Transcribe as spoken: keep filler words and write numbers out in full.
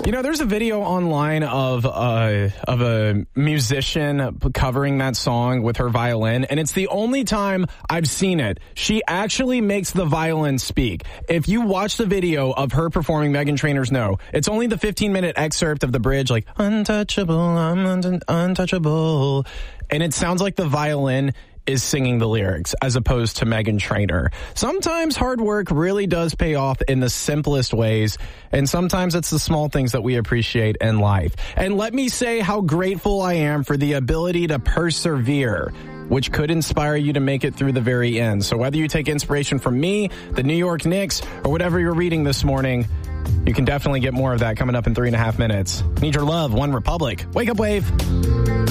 You know, there's a video online of uh, of a musician covering that song with her violin, and it's the only time I've seen it. She actually makes the violin speak. If you watch the video of her performing Meghan Trainor's No, it's only the fifteen-minute excerpt of the bridge, like, untouchable, I'm un- untouchable, and it sounds like the violin is singing the lyrics as opposed to Meghan Trainor. Sometimes hard work really does pay off in the simplest ways, and sometimes it's the small things that we appreciate in life. And let me say how grateful I am for the ability to persevere, which could inspire you to make it through the very end. So whether you take inspiration from me, the New York Knicks, or whatever you're reading this morning, you can definitely get more of that coming up in three and a half minutes. Need your love, One Republic. Wake up, Wave.